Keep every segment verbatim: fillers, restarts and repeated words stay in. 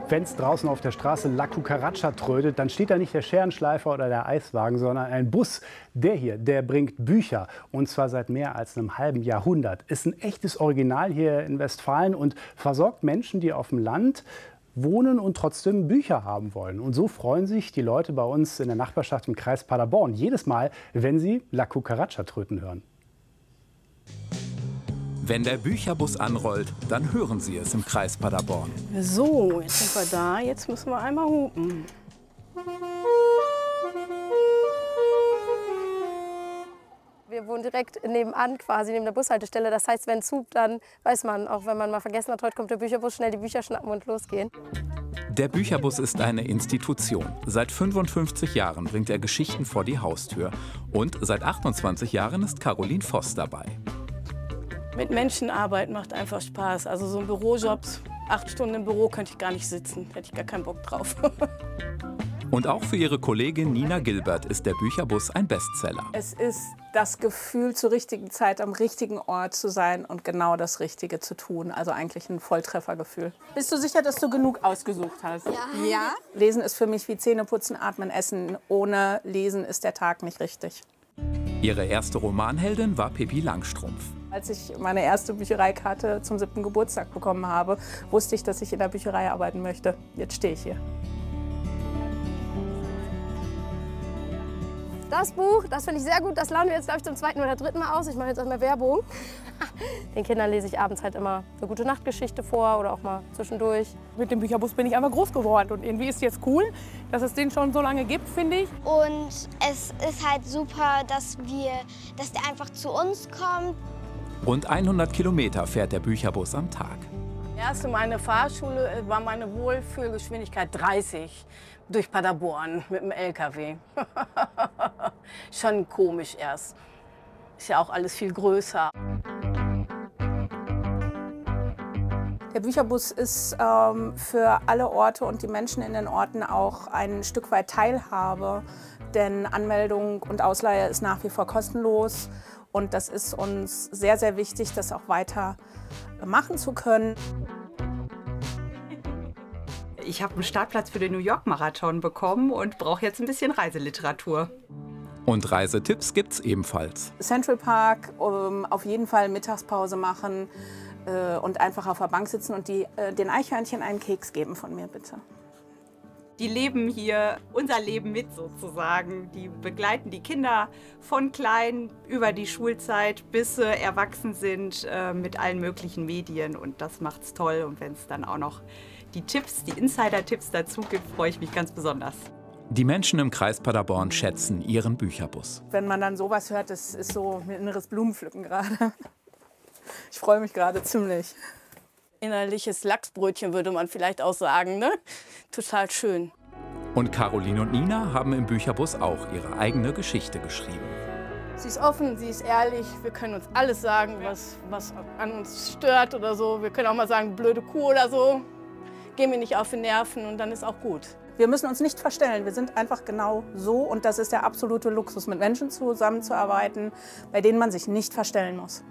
Wenn es draußen auf der Straße La Cucaracha trödet, dann steht da nicht der Scherenschleifer oder der Eiswagen, sondern ein Bus. Der hier, der bringt Bücher. Und zwar seit mehr als einem halben Jahrhundert. Ist ein echtes Original hier in Westfalen und versorgt Menschen, die auf dem Land wohnen und trotzdem Bücher haben wollen. Und so freuen sich die Leute bei uns in der Nachbarschaft im Kreis Paderborn jedes Mal, wenn sie La Cucaracha tröten hören. Wenn der Bücherbus anrollt, dann hören Sie es im Kreis Paderborn. So, jetzt sind wir da. Jetzt müssen wir einmal hupen. Wir wohnen direkt nebenan, quasi neben der Bushaltestelle. Das heißt, wenn es hupt, dann weiß man, auch wenn man mal vergessen hat, heute kommt der Bücherbus, schnell die Bücher schnappen und losgehen. Der Bücherbus ist eine Institution. Seit fünfundfünfzig Jahren bringt er Geschichten vor die Haustür. Und seit achtundzwanzig Jahren ist Caroline Voss dabei. Mit Menschen arbeiten macht einfach Spaß. Also so ein Bürojob, acht Stunden im Büro könnte ich gar nicht sitzen. Hätte ich gar keinen Bock drauf. Und auch für ihre Kollegin Nina Gilbert ist der Bücherbus ein Bestseller. Es ist das Gefühl, zur richtigen Zeit am richtigen Ort zu sein und genau das Richtige zu tun. Also eigentlich ein Volltreffergefühl. Bist du sicher, dass du genug ausgesucht hast? Ja. Ja? Lesen ist für mich wie Zähneputzen, Atmen, Essen. Ohne Lesen ist der Tag nicht richtig. Ihre erste Romanheldin war Pippi Langstrumpf. Als ich meine erste Büchereikarte zum siebten Geburtstag bekommen habe, wusste ich, dass ich in der Bücherei arbeiten möchte. Jetzt stehe ich hier. Das Buch, das finde ich sehr gut. Das laden wir jetzt, glaube ich, zum zweiten oder dritten Mal aus. Ich mache jetzt auch mal Werbung. Den Kindern lese ich abends halt immer eine gute Nachtgeschichte vor oder auch mal zwischendurch. Mit dem Bücherbus bin ich einfach groß geworden. Und irgendwie ist es jetzt cool, dass es den schon so lange gibt, finde ich. Und es ist halt super, dass, wir, dass der einfach zu uns kommt. Rund hundert Kilometer fährt der Bücherbus am Tag. Erste meine Fahrschule war meine Wohlfühlgeschwindigkeit dreißig durch Paderborn mit dem L K W. Schon komisch erst. Ist ja auch alles viel größer. Der Bücherbus ist ähm, für alle Orte und die Menschen in den Orten auch ein Stück weit Teilhabe. Denn Anmeldung und Ausleihe ist nach wie vor kostenlos. Und das ist uns sehr, sehr wichtig, das auch weiter machen zu können. Ich habe einen Startplatz für den New York Marathon bekommen und brauche jetzt ein bisschen Reiseliteratur. Und Reisetipps gibt's ebenfalls. Central Park, um, auf jeden Fall Mittagspause machen äh, und einfach auf der Bank sitzen und die, äh, den Eichhörnchen einen Keks geben von mir, bitte. Die leben hier unser Leben mit sozusagen. Die begleiten die Kinder von klein über die Schulzeit, bis sie erwachsen sind äh, mit allen möglichen Medien. Und das macht's toll. Und wenn es dann auch noch die Tipps, die Insider-Tipps dazu gibt, freue ich mich ganz besonders. Die Menschen im Kreis Paderborn schätzen ihren Bücherbus. Wenn man dann sowas hört, das ist so ein inneres Blumenpflücken gerade. Ich freue mich gerade ziemlich. Innerliches Lachsbrötchen würde man vielleicht auch sagen, ne? Total schön. Und Caroline und Nina haben im Bücherbus auch ihre eigene Geschichte geschrieben. Sie ist offen, sie ist ehrlich. Wir können uns alles sagen, was, was an uns stört oder so. Wir können auch mal sagen, blöde Kuh oder so. Gehen wir nicht auf die Nerven und dann ist auch gut. Wir müssen uns nicht verstellen. Wir sind einfach genau so. Und das ist der absolute Luxus, mit Menschen zusammenzuarbeiten, bei denen man sich nicht verstellen muss.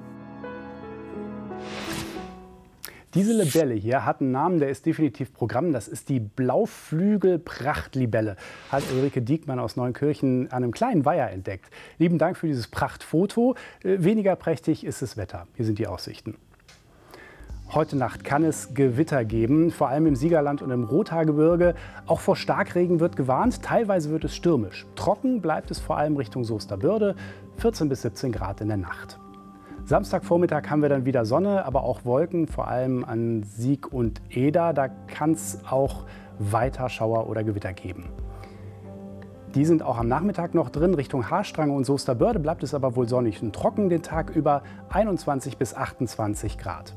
Diese Libelle hier hat einen Namen, der ist definitiv Programm. Das ist die Blauflügel-Prachtlibelle. Hat Ulrike Diekmann aus Neunkirchen an einem kleinen Weiher entdeckt. Lieben Dank für dieses Prachtfoto. Weniger prächtig ist das Wetter. Hier sind die Aussichten. Heute Nacht kann es Gewitter geben, vor allem im Siegerland und im Rothaargebirge. Auch vor Starkregen wird gewarnt. Teilweise wird es stürmisch. Trocken bleibt es vor allem Richtung Soesterbörde, vierzehn bis siebzehn Grad in der Nacht. Samstagvormittag haben wir dann wieder Sonne, aber auch Wolken, vor allem an Sieg und Eder. Da kann es auch weiter Schauer oder Gewitter geben. Die sind auch am Nachmittag noch drin. Richtung Haarstrange und Soesterbörde bleibt es aber wohl sonnig und trocken den Tag über, einundzwanzig bis achtundzwanzig Grad.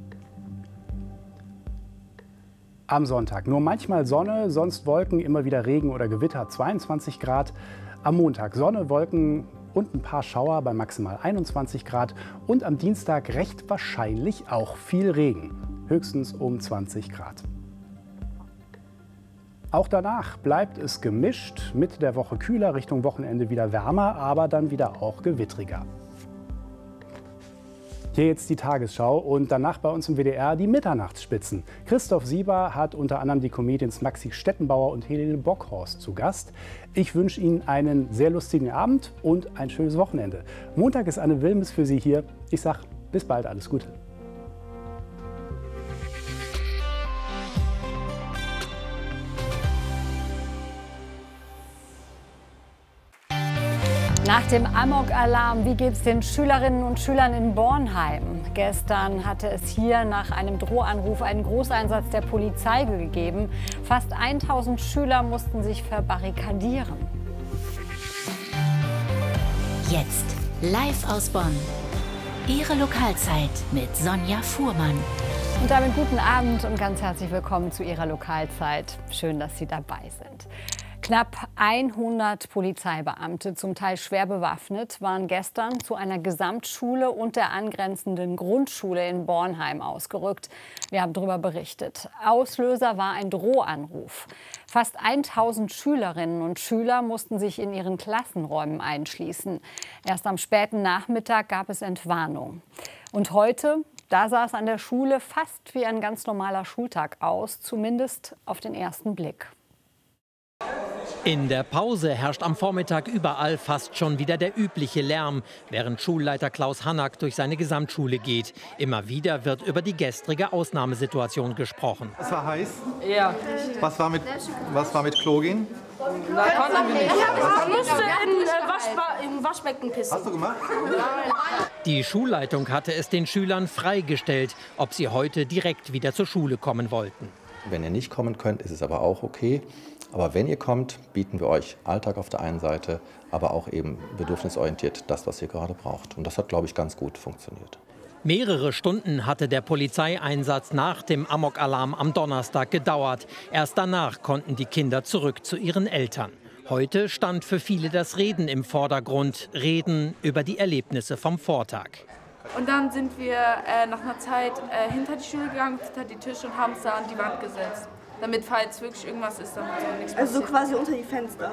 Am Sonntag nur manchmal Sonne, sonst Wolken, immer wieder Regen oder Gewitter, zweiundzwanzig Grad. Am Montag Sonne, Wolken und ein paar Schauer bei maximal einundzwanzig Grad. Und am Dienstag recht wahrscheinlich auch viel Regen, höchstens um zwanzig Grad. Auch danach bleibt es gemischt, Mitte der Woche kühler, Richtung Wochenende wieder wärmer, aber dann wieder auch gewittriger. Hier jetzt die Tagesschau und danach bei uns im W D R die Mitternachtsspitzen. Christoph Sieber hat unter anderem die Comedians Maxi Stettenbauer und Helene Bockhorst zu Gast. Ich wünsche Ihnen einen sehr lustigen Abend und ein schönes Wochenende. Montag ist Anne Wilmes für Sie hier. Ich sage bis bald, alles Gute. Nach dem Amok-Alarm, wie geht es den Schülerinnen und Schülern in Bornheim? Gestern hatte es hier nach einem Drohanruf einen Großeinsatz der Polizei gegeben. Fast tausend Schüler mussten sich verbarrikadieren. Jetzt live aus Bonn. Ihre Lokalzeit mit Sonja Fuhrmann. Und damit guten Abend und ganz herzlich willkommen zu Ihrer Lokalzeit. Schön, dass Sie dabei sind. Knapp hundert Polizeibeamte, zum Teil schwer bewaffnet, waren gestern zu einer Gesamtschule und der angrenzenden Grundschule in Bornheim ausgerückt. Wir haben darüber berichtet. Auslöser war ein Drohanruf. Fast tausend Schülerinnen und Schüler mussten sich in ihren Klassenräumen einschließen. Erst am späten Nachmittag gab es Entwarnung. Und heute, da sah es an der Schule fast wie ein ganz normaler Schultag aus, zumindest auf den ersten Blick. In der Pause herrscht am Vormittag überall fast schon wieder der übliche Lärm, während Schulleiter Klaus Hannack durch seine Gesamtschule geht. Immer wieder wird über die gestrige Ausnahmesituation gesprochen. Es war heiß? Ja. Was war mit, was war mit Klo gehen? Da konnten wir nicht. Ich musste in, äh, Waschba im Waschbecken pissen. Hast du gemacht? Die Schulleitung hatte es den Schülern freigestellt, ob sie heute direkt wieder zur Schule kommen wollten. Wenn ihr nicht kommen könnt, ist es aber auch okay. Aber wenn ihr kommt, bieten wir euch Alltag auf der einen Seite, aber auch eben bedürfnisorientiert das, was ihr gerade braucht. Und das hat, glaube ich, ganz gut funktioniert. Mehrere Stunden hatte der Polizeieinsatz nach dem Amok-Alarm am Donnerstag gedauert. Erst danach konnten die Kinder zurück zu ihren Eltern. Heute stand für viele das Reden im Vordergrund. Reden über die Erlebnisse vom Vortag. Und dann sind wir äh, nach einer Zeit äh, hinter die Schule gegangen, hinter die Tische und haben es da an die Wand gesetzt. Damit, falls wirklich irgendwas ist, damit so nichts passiert. Also so quasi unter die Fenster.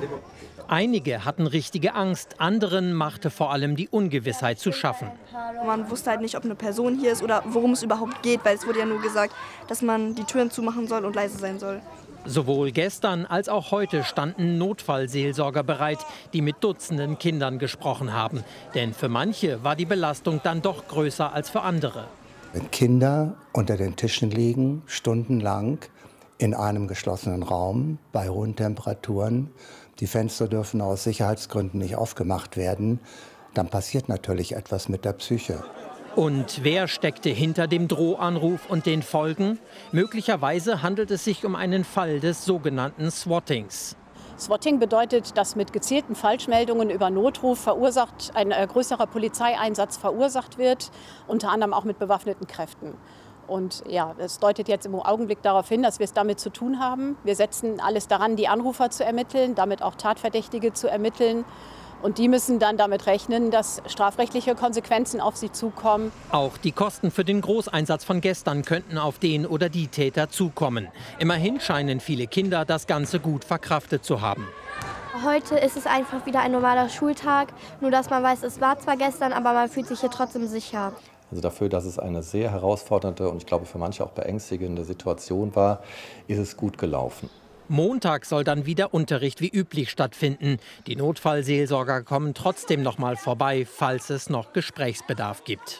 Einige hatten richtige Angst, anderen machte vor allem die Ungewissheit zu schaffen. Man wusste halt nicht, ob eine Person hier ist oder worum es überhaupt geht, weil es wurde ja nur gesagt, dass man die Türen zumachen soll und leise sein soll. Sowohl gestern als auch heute standen Notfallseelsorger bereit, die mit Dutzenden Kindern gesprochen haben. Denn für manche war die Belastung dann doch größer als für andere. Wenn Kinder unter den Tischen liegen, stundenlang, in einem geschlossenen Raum bei hohen Temperaturen, die Fenster dürfen aus Sicherheitsgründen nicht aufgemacht werden, dann passiert natürlich etwas mit der Psyche. Und wer steckte hinter dem Drohanruf und den Folgen? Möglicherweise handelt es sich um einen Fall des sogenannten Swattings. Swatting bedeutet, dass mit gezielten Falschmeldungen über Notruf verursacht, ein äh, größerer Polizeieinsatz verursacht wird, unter anderem auch mit bewaffneten Kräften. Und ja, es deutet jetzt im Augenblick darauf hin, dass wir es damit zu tun haben. Wir setzen alles daran, die Anrufer zu ermitteln, damit auch Tatverdächtige zu ermitteln. Und die müssen dann damit rechnen, dass strafrechtliche Konsequenzen auf sie zukommen. Auch die Kosten für den Großeinsatz von gestern könnten auf den oder die Täter zukommen. Immerhin scheinen viele Kinder das Ganze gut verkraftet zu haben. Heute ist es einfach wieder ein normaler Schultag. Nur dass man weiß, es war zwar gestern, aber man fühlt sich hier trotzdem sicher. Also dafür, dass es eine sehr herausfordernde und ich glaube für manche auch beängstigende Situation war, ist es gut gelaufen. Montag soll dann wieder Unterricht wie üblich stattfinden. Die Notfallseelsorger kommen trotzdem noch mal vorbei, falls es noch Gesprächsbedarf gibt.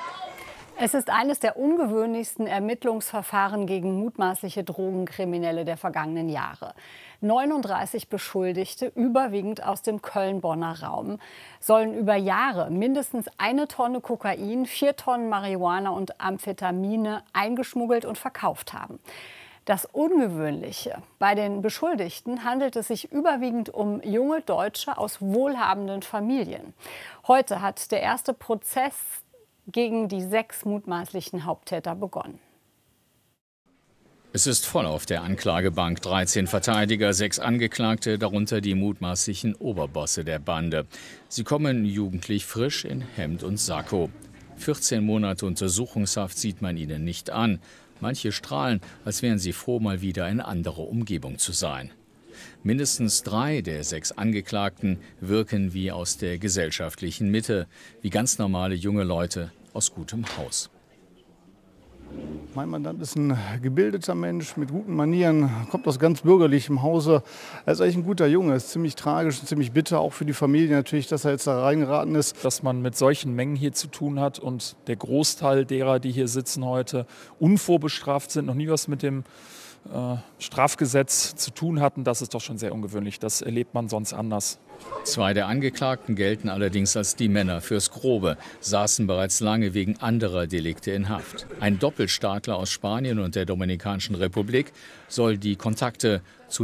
Es ist eines der ungewöhnlichsten Ermittlungsverfahren gegen mutmaßliche Drogenkriminelle der vergangenen Jahre. neununddreißig Beschuldigte, überwiegend aus dem Köln-Bonner Raum, sollen über Jahre mindestens eine Tonne Kokain, vier Tonnen Marihuana und Amphetamine eingeschmuggelt und verkauft haben. Das Ungewöhnliche: Bei den Beschuldigten handelt es sich überwiegend um junge Deutsche aus wohlhabenden Familien. Heute hat der erste Prozess gegen die sechs mutmaßlichen Haupttäter begonnen. Es ist voll auf der Anklagebank. dreizehn Verteidiger, sechs Angeklagte, darunter die mutmaßlichen Oberbosse der Bande. Sie kommen jugendlich frisch in Hemd und Sakko. vierzehn Monate Untersuchungshaft sieht man ihnen nicht an. Manche strahlen, als wären sie froh, mal wieder in andere Umgebung zu sein. Mindestens drei der sechs Angeklagten wirken wie aus der gesellschaftlichen Mitte, wie ganz normale junge Leute, aus gutem Haus. Mein Mandant ist ein gebildeter Mensch mit guten Manieren, kommt aus ganz bürgerlichem Hause. Er ist eigentlich ein guter Junge, ist ziemlich tragisch und ziemlich bitter, auch für die Familie natürlich, dass er jetzt da reingeraten ist. Dass man mit solchen Mengen hier zu tun hat und der Großteil derer, die hier sitzen heute, unvorbestraft sind, noch nie was mit dem äh, Strafgesetz zu tun hatten, das ist doch schon sehr ungewöhnlich. Das erlebt man sonst anders. Zwei der Angeklagten gelten allerdings als die Männer fürs Grobe, saßen bereits lange wegen anderer Delikte in Haft. Ein Doppelstaatler aus Spanien und der Dominikanischen Republik soll die Kontakte zu